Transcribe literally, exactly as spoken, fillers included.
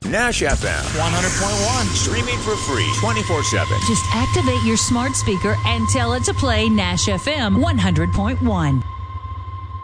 Nash F M. one hundred point one. Streaming for free twenty-four seven. Just activate your smart speaker and tell it to play Nash F M one hundred point one.